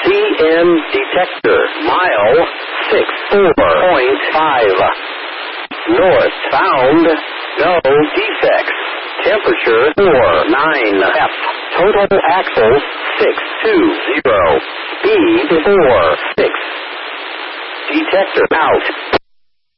CN detector. Mile 64.5. North found. No defects. Temperature 49 F. Total axles 620. Speed 46. Detector out.